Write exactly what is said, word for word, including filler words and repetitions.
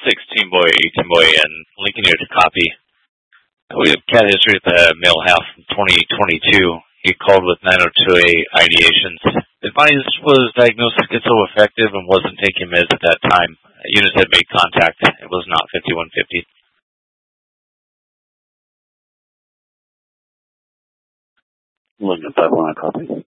sixteen boy, eighteen boy, and Lincoln here to copy. We have cat history at the male house in twenty twenty-two. He called with nine oh two A ideations. Advice was diagnosed schizoaffective and wasn't taking meds at that time. Units had made contact. It was not fifty-one fifty. Lincoln five one, copy.